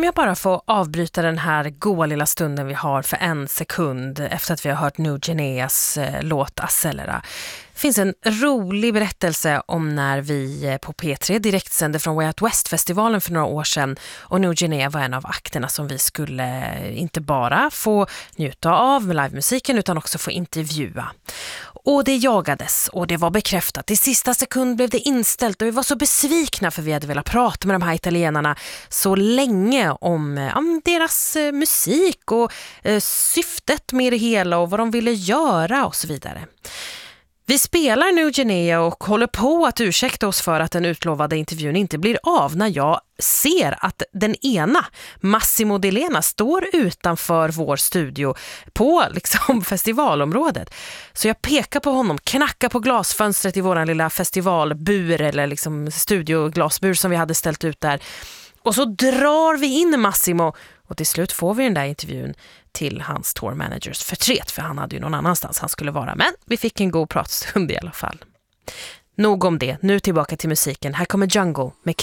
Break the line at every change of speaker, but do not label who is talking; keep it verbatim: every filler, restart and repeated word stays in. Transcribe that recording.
om jag bara får avbryta den här goa lilla stunden vi har för en sekund efter att vi har hört New Guineas eh, låt Accelera. Det finns en rolig berättelse om när vi på P tre direktsände från Way Out West-festivalen för några år sedan, och New Guinea var en av akterna som vi skulle inte bara få njuta av med livemusiken utan också få intervjua. Och det jagades och det var bekräftat. I sista sekund blev det inställt och vi var så besvikna för vi hade velat prata med de här italienarna så länge om, om deras eh, musik och eh, syftet med det hela och vad de ville göra och så vidare. Vi spelar New Guinea och håller på att ursäkta oss för att den utlovade intervjun inte blir av när jag ser att den ena, Massimo Delena, står utanför vår studio på liksom festivalområdet. Så jag pekar på honom, knackar på glasfönstret i våran lilla festivalbur eller liksom studioglasbur som vi hade ställt ut där. Och så drar vi in Massimo och till slut får vi den där intervjun till hans tour managers förtret, för han hade ju någon annanstans han skulle vara. Men vi fick en god pratstund i alla fall. Nog om det, nu tillbaka till musiken. Här kommer Jungle med